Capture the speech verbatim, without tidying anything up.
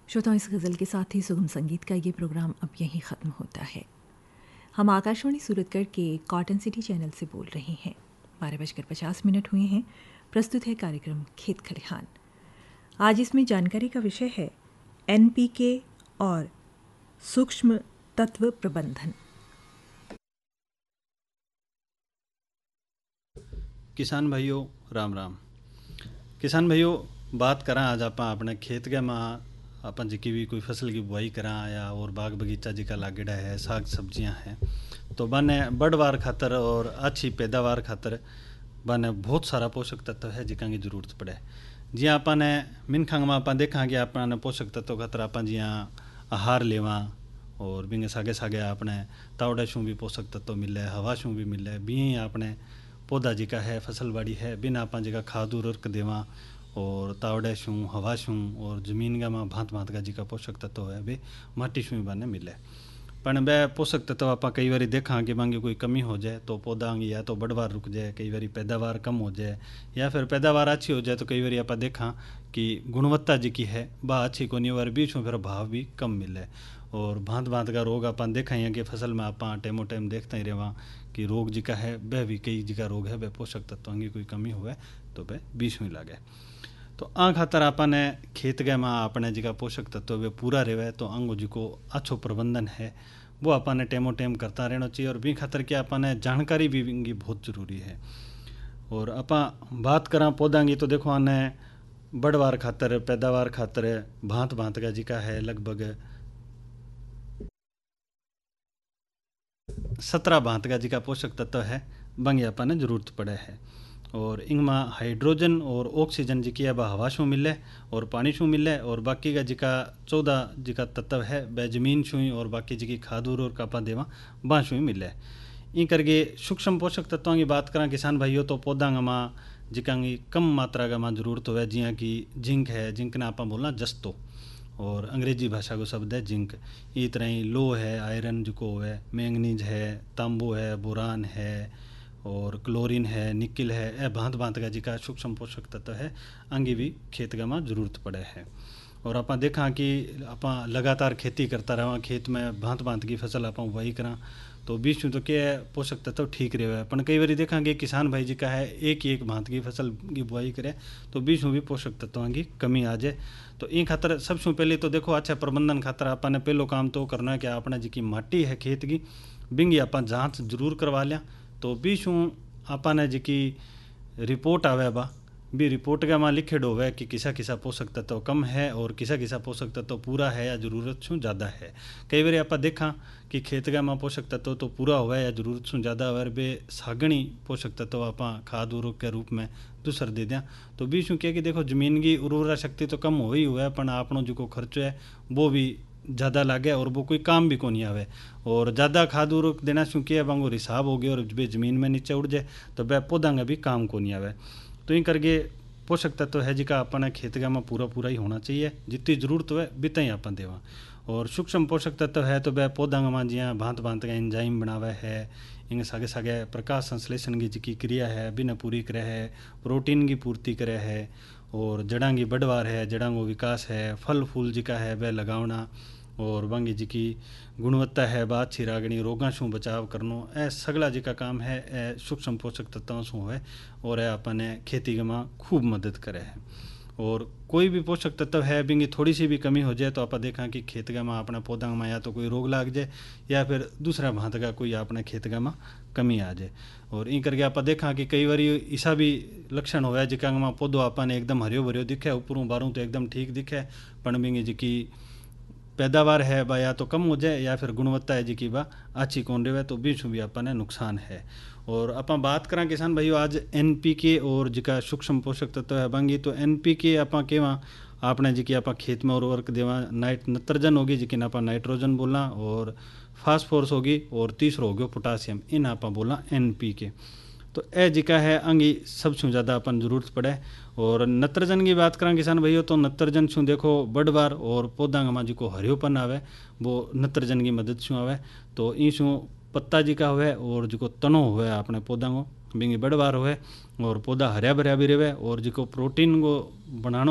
श्रोताओं, इस गज़ल के साथ ही सुगम संगीत का ये प्रोग्राम अब यहीं ख़त्म होता है। हम आकाशवाणी सूरतगढ़ के कॉटन सिटी चैनल से बोल रहे हैं। बारह बजकर पचास मिनट हुए हैं। प्रस्तुत है कार्यक्रम खेत खलिहान। आज इसमें जानकारी का विषय है एन पी के और सूक्ष्म तत्व प्रबंधन। किसान भाइयों राम राम। किसान भाइयों, बात करा आज आप अपने खेत के में अपन जी की भी कोई फसल की बुआई करा या और बाग बगीचा जी का लागेड़ा है, साग सब्जियां हैं, तो बने बड़वार खातर और अच्छी पैदावार खातर बने बहुत सारा पोषक तत्व है जिका की जरूरत पड़े। जी अपन ने मिनखांग में अपन देखा कि अपन पोषक तत्व खातर अपन जिया आहार लेवा और बिंगे सागे सागे अपने तावड़े शू भी पोषक तत्व मिले, हवा शू भी मिले, भी अपने पौधा जी का है फसल बाड़ी है बिना अपन जी का खाद उर्वरक देवा और तावड़े शू हवा शू और जमीन का में भांत भांत का जी का पोषक तत्व है वे माटी शू बने मिले। पर वे पोषक तत्व आप कई बार देखा कि मांगे कोई कमी हो जाए तो पौधा या तो बढ़वार रुक जाए, कई बार पैदावार कम हो जाए या फिर पैदावार अच्छी हो जाए तो कई बार आप देखा कि गुणवत्ता जी की है वह अच्छी को नहीं और बीच में फिर भाव भी कम मिले और भांत भांत का रोग अपन देखा ही कि फसल में आप टेमो टाइम देखते ही रहा कि रोग जी का है वह भी कई जी का रोग है वह पोषक तत्वों की कोई कमी हुए तो वह बीच में लागे। तो आ खातर आपने खेत गए में अपने जी का पोषक तत्व वे पूरा रहे तो अंगो जी को अच्छो प्रबंधन है वो अपने टेमो टेम करता रहना चाहिए और भी खातर के अपने जानकारी भी इनकी बहुत ज़रूरी है। और आप बात करा पौधा की तो देखो आने बड़वार खातर पैदावार खातर भांत भांत का जी का है लगभग सत्रह भांत का जी का पोषक तत्व है बंगे अपने जरूरत पड़े है और इनमें हाइड्रोजन और ऑक्सीजन जी की अब हवा शू मिले और पानी शू मिले और बाकी का जी का चौदह जी का तत्व है वह जमीन शू और बाकी जी की खाद और कापा देवा बाँ शू मिले। इन करके सूक्ष्म पोषक तत्वों की बात करा किसान भाइयों तो पौधा में जिका की कम मात्रा का में जरूरत हो जियाँ की जिंक है, जिंक ने आप बोलना जस्तो और अंग्रेजी भाषा को शब्द है जिंक। इस तरह ही लो है, आयरन जो को है, मैंगनीज है, तांबू है, बोरान है और क्लोरीन है, निकिल है, यह भांत भांत का जी का सूक्ष्म पोषक तत्व है अंगी भी खेत का में जरूरत पड़े है। और आप देखा कि आप लगातार खेती करता रहा खेत में भांत भांत की फसल आप उगाई करा तो बीच में तो क्या पोषक तत्व ठीक रहे पर कई बार देखा कि किसान भाई जी का है एक ही एक भांत की फसल की बुआई करे तो बीच में भी पोषक तत्वों की कमी आ जाए। तो इन खातर सबसे पहले तो देखो अच्छा प्रबंधन खातर आपने पहलो काम तो करना है कि अपने जी की माटी है खेत की बिंगी आप जाँच जरूर करवा लिया तो बीच में आपने जी की रिपोर्ट आवे बा भी रिपोर्ट का मां लिखे होवे कि किसा किसा पोषक तत्व कम है और किसा किसा पोषक तत्व पूरा है या जरूरत से ज़्यादा है। कई बार आप देखा कि खेत का मां पोषक तत्व तो पूरा हुआ या जरूरत से ज़्यादा हुआ बे सागणी पोषक तत्व आप खाद उर्वरक के रूप में दूसर दे दें तो बीच में क्या कि देखो जमीन की उर्वरा शक्ति तो कम हो ही हुआ है पर आपनों जो खर्चो है वो भी ज़्यादा लागे और वो कोई काम भी को नहीं आवे और ज़्यादा खाद उर्वरक देना शू किया बांगो हिसाब हो गया और वे जमीन में नीचे उड़ जाए तो वह पौधा भी काम को नहीं आवे। तो इन करके पोषक तत्व है जिका अपने खेत में पूरा पूरा ही होना चाहिए जितनी जरूरत है बितना ही अपन देवा। और सूक्ष्म पोषक तत्व है तो वह पौधा में जिया भांत भांत का एंजाइम बनावे है, इन सागे सागे प्रकाश संश्लेषण की जिकी क्रिया है बिना पूरी करे है, प्रोटीन की पूर्ति करे है और जड़ा की बढ़वार है, जड़ा को विकास है, फल फूल जिका है वह लगावना और बांगी जी की गुणवत्ता है बात अच्छी रागणी रोगा शू बचाव करनो ए सगला जी का काम है ए सूक्ष्म पोषक तत्वों शू है और ए अपने खेती में खूब मदद करे है। और कोई भी पोषक तत्व है बिंगी थोड़ी सी भी कमी हो जाए तो आप देखा कि खेत में अपने पौधा में या तो कोई रोग लाग जाए या फिर दूसरा भांत का कोई अपने खेत में कमी आ जाए। और इन करके आप देखा कि कई बार ऐसा भी लक्षण होया जिका में पौधो अपने एकदम हरियो भरियो दिखे ऊपरों बारों तो एकदम ठीक दिखे पर बिंगी जी की पैदावार है बा या तो कम हो जाए या फिर गुणवत्ता है जी की बा अच्छी कौन रहे तो बीच में भी अपने नुकसान है। और आप बात करा किसान भाइयों आज एन पी के और जिका सूक्ष्म पोषक तत्व है बांगी तो एन पी के आप केवा आपने जी की आप खेत में उर्वरक देवा नाइट नत्रजन होगी जिकी आप नाइट्रोजन बोलना और फास्फोरस होगी और तीसरो हो गया पोटासियम इन आप बोलना एन पी के। तो ए जिका है अंगी सबसे ज़्यादा अपन जरूरत पड़े। और नत्रजन की बात करें किसान भाइयों तो नत्रजन शू देखो बड़बार और पौधा में जो हरियोपन आवे वो नत्रजन की मदद शू आवे तो ई शू पत्ता जी का हुए और जो तनो हुए अपने पौधा को बिंगी बड़बार हुए और पौधा हरिया भरिया भी रहे और जो प्रोटीन को बनाना